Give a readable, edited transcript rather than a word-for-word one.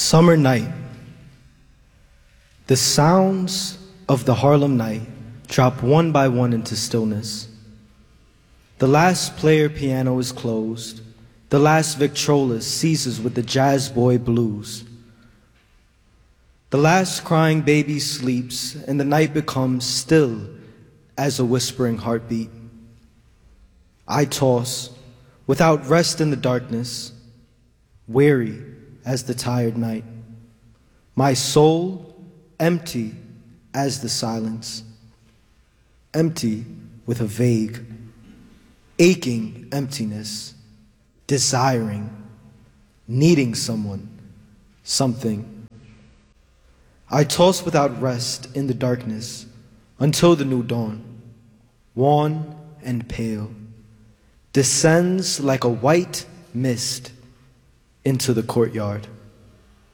Summer night. The sounds of the Harlem night drop one by one into stillness. The last player piano is closed. The last Victrola ceases with the jazz boy blues. The last crying baby sleeps, and the night becomes still as a whispering heartbeat. I toss, without rest in the darkness, weary as the tired night, my soul empty as the silence, empty with a vague, aching emptiness, desiring, needing someone, something. I toss without rest in the darkness until the new dawn, wan and pale, descends like a white mist into the courtyard.